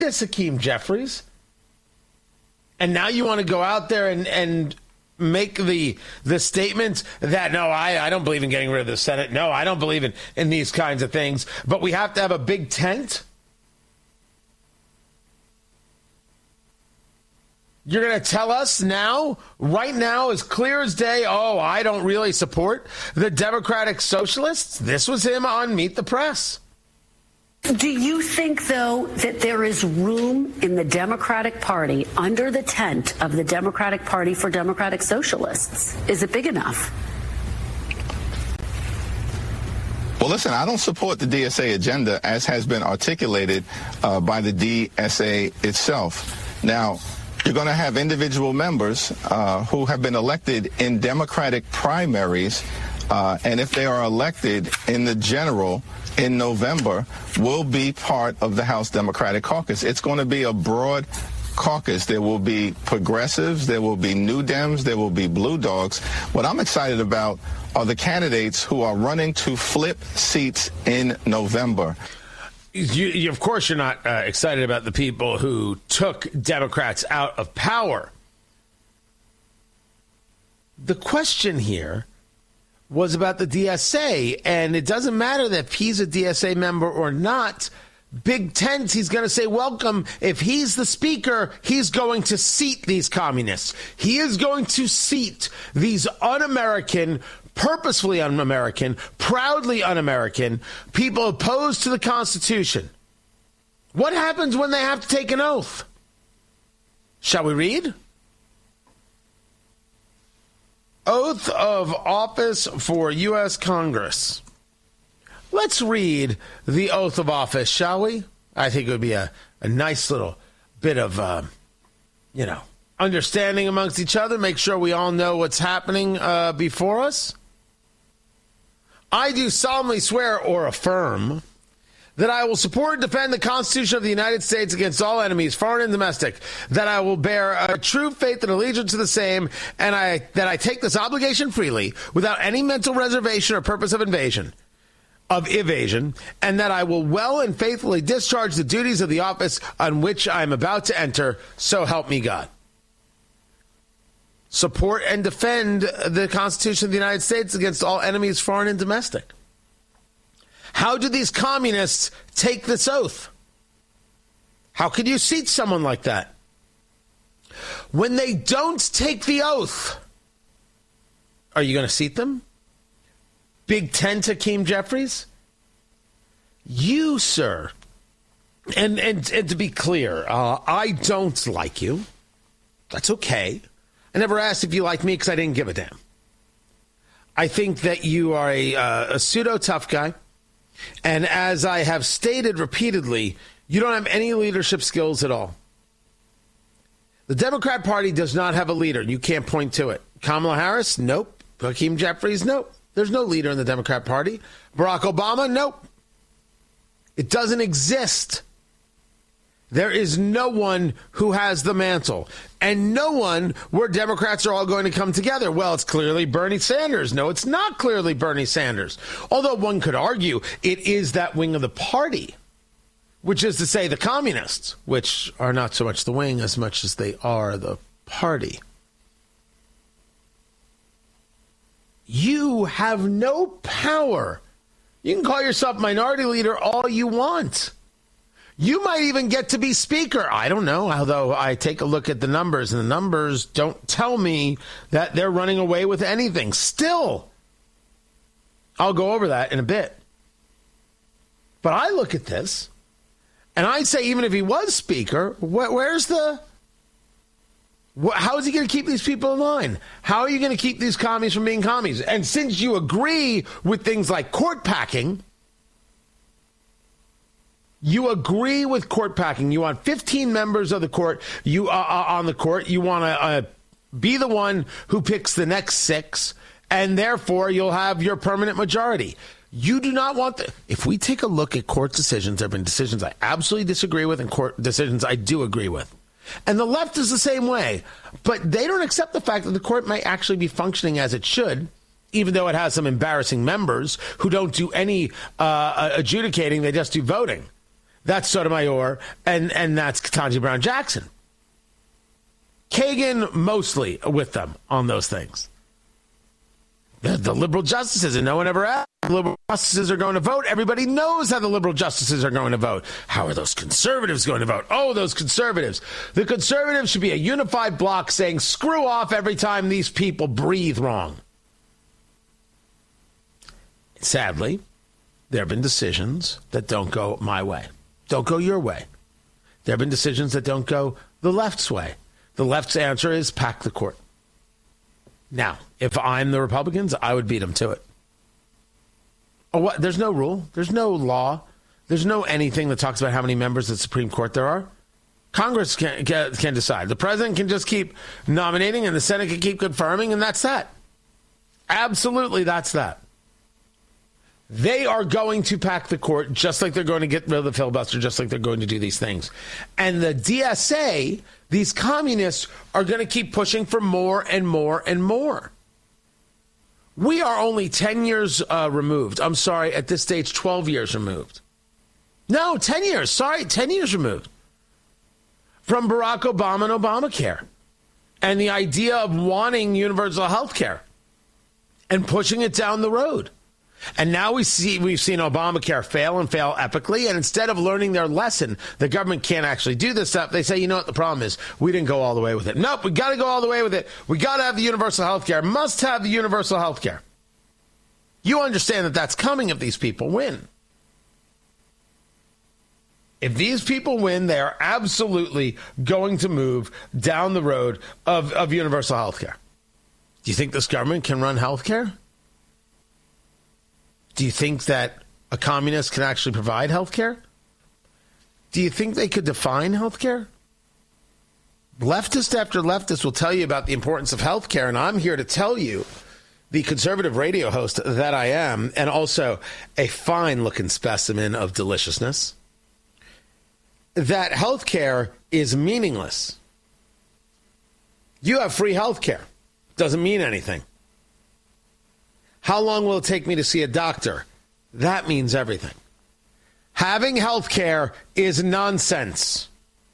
this, Hakeem Jeffries. And now you want to go out there and make the statement that, no, I don't believe in getting rid of the Senate. No, I don't believe in these kinds of things. But we have to have a big tent? You're going to tell us now, right now, as clear as day, oh, I don't really support the Democratic Socialists? This was him on Meet the Press. Do you think, though, that there is room in the Democratic Party under the tent of the Democratic Party for Democratic Socialists? Is it big enough? Well, listen, I don't support the DSA agenda as has been articulated by the DSA itself. Now, you're going to have individual members who have been elected in Democratic primaries, and if they are elected in the general in November, will be part of the House Democratic Caucus. It's going to be a broad caucus. There will be progressives, there will be New Dems, there will be Blue Dogs. What I'm excited about are the candidates who are running to flip seats in November. Of course, you're not excited about the people who took Democrats out of power. The question here was about the DSA, and it doesn't matter if he's a DSA member or not. Big tent, he's going to say welcome. If he's the speaker, he's going to seat these communists. He is going to seat these un-American, purposefully un-American, proudly un-American people opposed to the Constitution. What happens when they have to take an oath? Shall we read? Oath of office for U.S. Congress. Let's read the oath of office, shall we? I think it would be a nice little bit of, understanding amongst each other. Make sure we all know what's happening before us. I do solemnly swear or affirm that I will support and defend the Constitution of the United States against all enemies, foreign and domestic, that I will bear a true faith and allegiance to the same, and that I take this obligation freely without any mental reservation or purpose of evasion, and that I will well and faithfully discharge the duties of the office on which I am about to enter, so help me God. Support and defend the Constitution of the United States against all enemies, foreign and domestic. How do these communists take this oath? How could you seat someone like that? When they don't take the oath, are you going to seat them? Big tent, Hakeem Jeffries? You, sir, and to be clear, I don't like you. That's okay. I never asked if you like me because I didn't give a damn. I think that you are a pseudo-tough guy. And as I have stated repeatedly, you don't have any leadership skills at all. The Democrat Party does not have a leader. You can't point to it. Kamala Harris? Nope. Hakeem Jeffries? Nope. There's no leader in the Democrat Party. Barack Obama? Nope. It doesn't exist. There is no one who has the mantle, and no one where Democrats are all going to come together. Well, it's clearly Bernie Sanders. No, it's not clearly Bernie Sanders. Although one could argue it is that wing of the party, which is to say the communists, which are not so much the wing as much as they are the party. You have no power. You can call yourself minority leader all you want. You might even get to be speaker. I don't know, although I take a look at the numbers, and the numbers don't tell me that they're running away with anything. Still, I'll go over that in a bit. But I look at this, and I say even if he was speaker, how is he going to keep these people in line? How are you going to keep these commies from being commies? And since you agree with things like court packing, you agree with court packing. You want 15 members of the court on the court. You want to be the one who picks the next 6, and therefore you'll have your permanent majority. You do not want if we take a look at court decisions, there have been decisions I absolutely disagree with and court decisions I do agree with. And the left is the same way. But they don't accept the fact that the court might actually be functioning as it should, even though it has some embarrassing members who don't do any adjudicating, they just do voting. That's Sotomayor, and that's Ketanji Brown Jackson. Kagan mostly with them on those things. The liberal justices, and no one ever asked. The liberal justices are going to vote. Everybody knows how the liberal justices are going to vote. How are those conservatives going to vote? Oh, those conservatives. The conservatives should be a unified bloc saying, screw off every time these people breathe wrong. Sadly, there have been decisions that don't go my way, don't go your way. There have been decisions that don't go the left's way. The left's answer is pack the court. Now, if I'm the Republicans, I would beat them to it. Oh, what? There's no rule. There's no law. There's no anything that talks about how many members of the Supreme Court there are. Congress can decide. The president can just keep nominating, and the Senate can keep confirming, and that's that. Absolutely, that's that. They are going to pack the court just like they're going to get rid of the filibuster, just like they're going to do these things. And the DSA, these communists, are going to keep pushing for more and more and more. We are only 10 years removed. I'm sorry, at this stage, 12 years removed. No, 10 years. Sorry, 10 years removed from Barack Obama and Obamacare and the idea of wanting universal health care and pushing it down the road. And now we've seen Obamacare fail and fail epically. And instead of learning their lesson, the government can't actually do this stuff. They say, you know what the problem is? We didn't go all the way with it. Nope, we got to go all the way with it. We got to have the universal health care. Must have the universal health care. You understand that that's coming if these people win. If these people win, they are absolutely going to move down the road of universal health care. Do you think this government can run health care? Do you think that a communist can actually provide health care? Do you think they could define health care? Leftist after leftist will tell you about the importance of health care, and I'm here to tell you, the conservative radio host that I am, and also a fine-looking specimen of deliciousness, that health care is meaningless. You have free health care. Doesn't mean anything. How long will it take me to see a doctor? That means everything. Having health care is nonsense.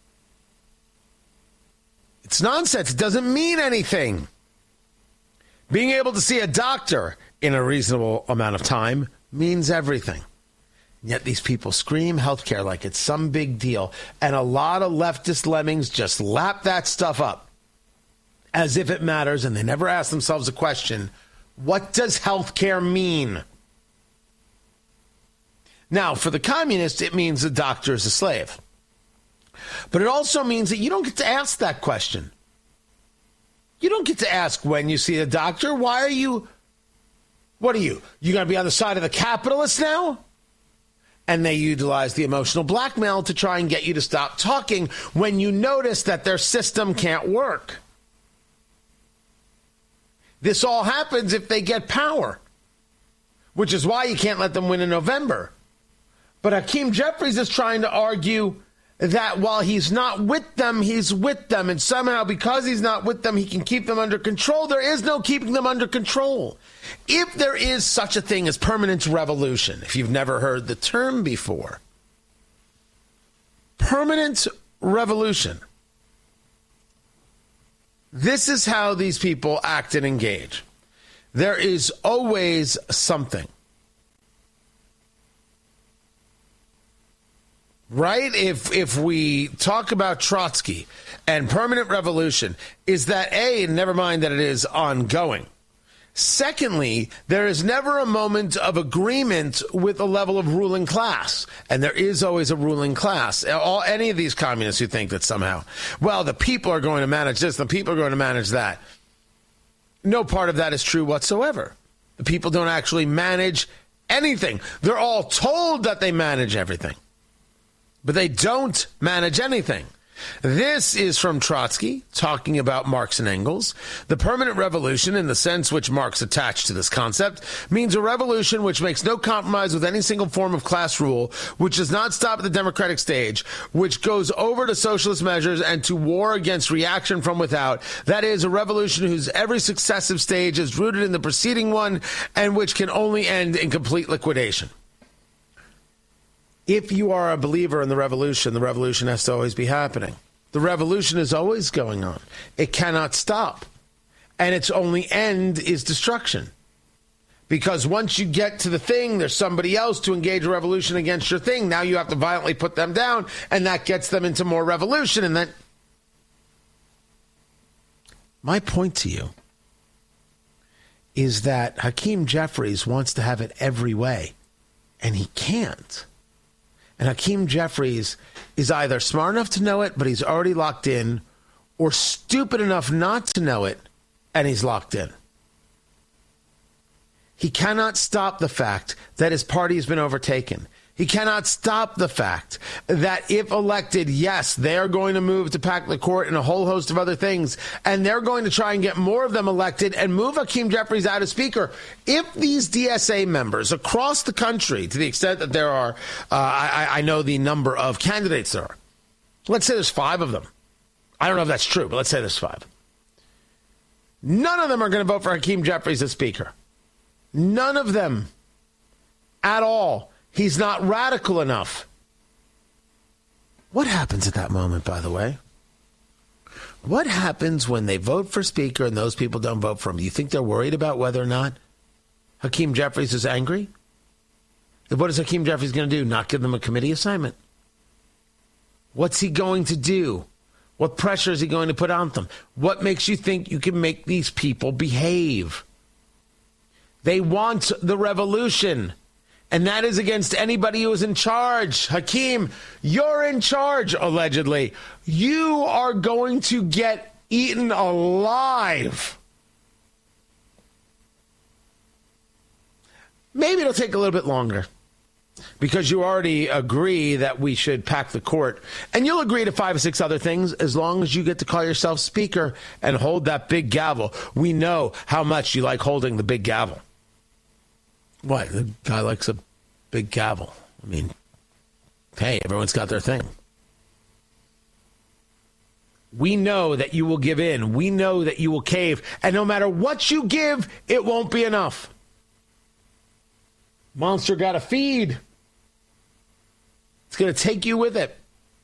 It's nonsense. It doesn't mean anything. Being able to see a doctor in a reasonable amount of time means everything. Yet these people scream health care like it's some big deal. And a lot of leftist lemmings just lap that stuff up as if it matters, and they never ask themselves a question. What does health care mean? Now, for the communists, it means the doctor is a slave. But it also means that you don't get to ask that question. You don't get to ask when you see a doctor. Why are you? What are you? You going to be on the side of the capitalists now? And they utilize the emotional blackmail to try and get you to stop talking when you notice that their system can't work. This all happens if they get power, which is why you can't let them win in November. But Hakeem Jeffries is trying to argue that while he's not with them, he's with them. And somehow, because he's not with them, he can keep them under control. There is no keeping them under control. If there is such a thing as permanent revolution, if you've never heard the term before, permanent revolution. This is how these people act and engage. There is always something. Right? If we talk about Trotsky and permanent revolution, is that A, never mind that it is ongoing. Secondly, there is never a moment of agreement with a level of ruling class. And there is always a ruling class. Any of these communists who think that somehow, well, the people are going to manage this, the people are going to manage that. No part of that is true whatsoever. The people don't actually manage anything. They're all told that they manage everything. But they don't manage anything. This is from Trotsky, talking about Marx and Engels. The permanent revolution, in the sense which Marx attached to this concept, means a revolution which makes no compromise with any single form of class rule, which does not stop at the democratic stage, which goes over to socialist measures and to war against reaction from without. That is, a revolution whose every successive stage is rooted in the preceding one and which can only end in complete liquidation. If you are a believer in the revolution has to always be happening. The revolution is always going on. It cannot stop. And its only end is destruction. Because once you get to the thing, there's somebody else to engage a revolution against your thing. Now you have to violently put them down, and that gets them into more revolution. And then, my point to you is that Hakeem Jeffries wants to have it every way, and he can't. And Hakeem Jeffries is either smart enough to know it, but he's already locked in, or stupid enough not to know it, and he's locked in. He cannot stop the fact that his party has been overtaken. He cannot stop the fact that if elected, yes, they are going to move to pack the court and a whole host of other things, and they're going to try and get more of them elected and move Hakeem Jeffries out as Speaker. If these DSA members across the country, to the extent that there are, I know the number of candidates there are. Let's say there's 5 of them. I don't know if that's true, but let's say there's 5. None of them are going to vote for Hakeem Jeffries as Speaker. None of them at all. He's not radical enough. What happens at that moment, by the way? What happens when they vote for Speaker and those people don't vote for him? Do you think they're worried about whether or not Hakeem Jeffries is angry? What is Hakeem Jeffries going to do? Not give them a committee assignment? What's he going to do? What pressure is he going to put on them? What makes you think you can make these people behave? They want the revolution, and that is against anybody who is in charge. Hakeem, you're in charge, allegedly. You are going to get eaten alive. Maybe it'll take a little bit longer because you already agree that we should pack the court. And you'll agree to 5 or 6 other things as long as you get to call yourself Speaker and hold that big gavel. We know how much you like holding the big gavel. What? The guy likes a big gavel. I mean, hey, everyone's got their thing. We know that you will give in. We know that you will cave. And no matter what you give, it won't be enough. Monster got to feed. It's going to take you with it.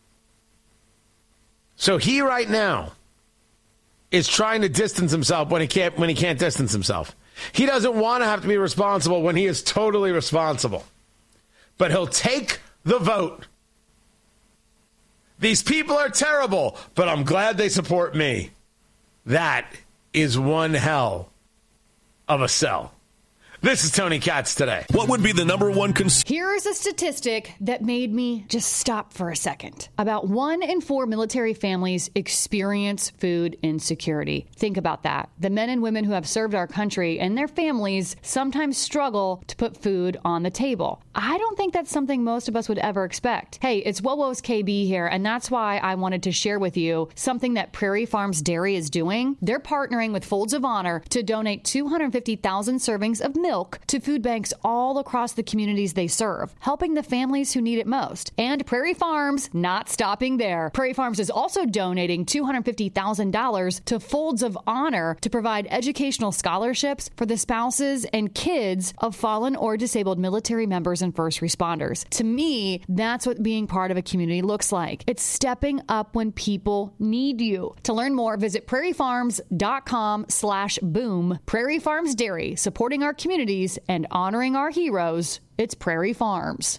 So he right now is trying to distance himself when he can't distance himself. He doesn't want to have to be responsible when he is totally responsible. But he'll take the vote. These people are terrible, but I'm glad they support me. That is one hell of a sell. This is Tony Katz Today. What would be the number one concern? Here's a statistic that made me just stop for a second. About 1 in 4 military families experience food insecurity. Think about that. The men and women who have served our country and their families sometimes struggle to put food on the table. I don't think that's something most of us would ever expect. Hey, it's Wowo's KB here, and that's why I wanted to share with you something that Prairie Farms Dairy is doing. They're partnering with Folds of Honor to donate 250,000 servings of milk to food banks all across the communities they serve, helping the families who need it most. And Prairie Farms not stopping there. Prairie Farms is also donating $250,000 to Folds of Honor to provide educational scholarships for the spouses and kids of fallen or disabled military members and first responders. To me, that's what being part of a community looks like. It's stepping up when people need you. To learn more, visit prairiefarms.com/boom. Prairie Farms Dairy, supporting our communities and honoring our heroes. It's Prairie Farms.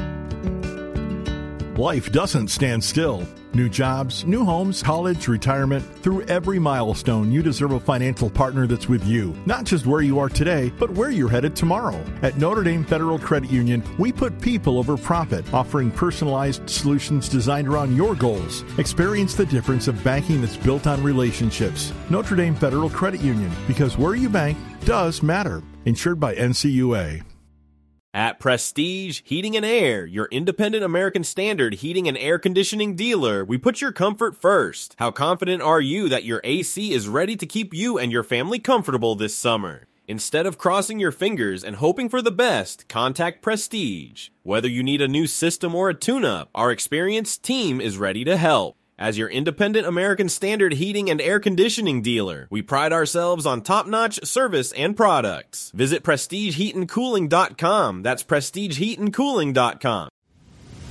Life doesn't stand still. New jobs, new homes, college, retirement. Through every milestone, you deserve a financial partner that's with you. Not just where you are today, but where you're headed tomorrow. At Notre Dame Federal Credit Union, we put people over profit, offering personalized solutions designed around your goals. Experience the difference of banking that's built on relationships. Notre Dame Federal Credit Union, because where you bank does matter. Insured by NCUA. At Prestige Heating and Air, your independent American Standard heating and air conditioning dealer, we put your comfort first. How confident are you that your AC is ready to keep you and your family comfortable this summer? Instead of crossing your fingers and hoping for the best, contact Prestige. Whether you need a new system or a tune-up, our experienced team is ready to help. As your independent American Standard heating and air conditioning dealer, we pride ourselves on top-notch service and products. Visit PrestigeHeatandCooling.com. That's PrestigeHeatandCooling.com.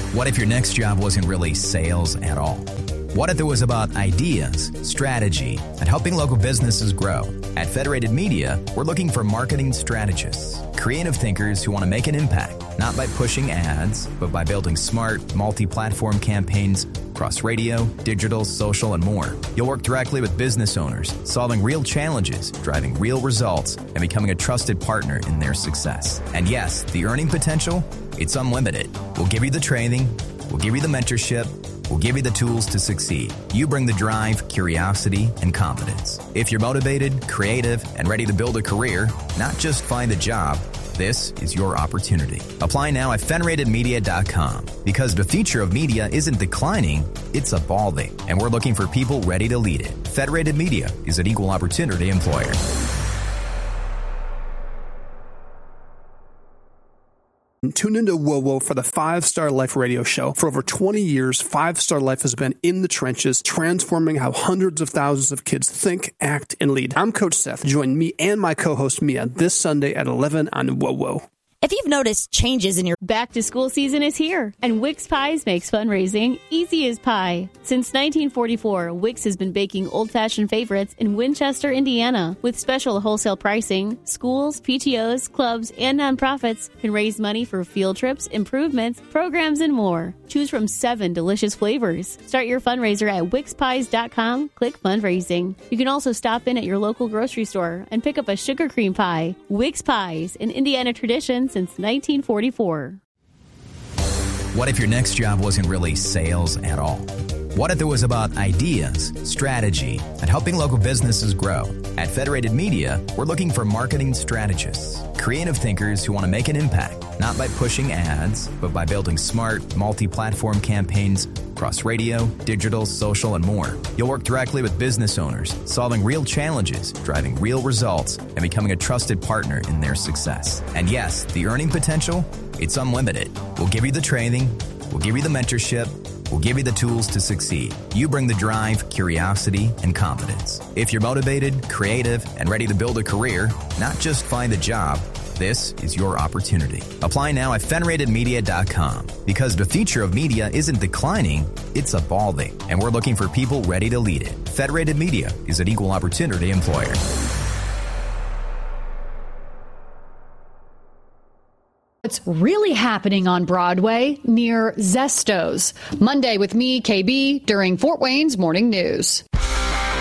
What if your next job wasn't really sales at all? What if it was about ideas, strategy, and helping local businesses grow? At Federated Media, we're looking for marketing strategists, creative thinkers who want to make an impact, not by pushing ads, but by building smart, multi-platform campaigns across radio, digital, social, and more. You'll work directly with business owners, solving real challenges, driving real results, and becoming a trusted partner in their success. And yes, the earning potential, it's unlimited. We'll give you the training, we'll give you the mentorship, we'll give you the tools to succeed. You bring the drive, curiosity, and confidence. If you're motivated, creative, and ready to build a career, not just find a job, this is your opportunity. Apply now at federatedmedia.com, because the future of media isn't declining, it's evolving, and we're looking for people ready to lead it. Federated Media is an equal opportunity employer. Tune into WOWO for the 5-Star Life radio show. For over 20 years, 5-Star Life has been in the trenches, transforming how hundreds of thousands of kids think, act, and lead. I'm Coach Seth. Join me and my co-host Mia this Sunday at 11 on WOWO. If you've noticed changes in your back to school season is here, and Wix Pies makes fundraising easy as pie. Since 1944, Wix has been baking old-fashioned favorites in Winchester, Indiana. With special wholesale pricing, schools, PTOs, clubs, and nonprofits can raise money for field trips, improvements, programs, and more. Choose from 7 delicious flavors. Start your fundraiser at WixPies.com. Click fundraising. You can also stop in at your local grocery store and pick up a sugar cream pie. Wix Pies, an Indiana tradition since 1944. What if your next job wasn't really sales at all? What if it was about ideas, strategy, and helping local businesses grow? At Federated Media, we're looking for marketing strategists, creative thinkers who want to make an impact, not by pushing ads, but by building smart, multi-platform campaigns across radio, digital, social, and more. You'll work directly with business owners, solving real challenges, driving real results, and becoming a trusted partner in their success. And yes, the earning potential, it's unlimited. We'll give you the training, we'll give you the mentorship, we'll give you the tools to succeed. You bring the drive, curiosity, and confidence. If you're motivated, creative, and ready to build a career, not just find a job, this is your opportunity. Apply now at federatedmedia.com, because the future of media isn't declining, it's evolving, and we're looking for people ready to lead it. Federated Media is an equal opportunity employer. What's really happening on Broadway near Zesto's. Monday with me, KB, during Fort Wayne's Morning News.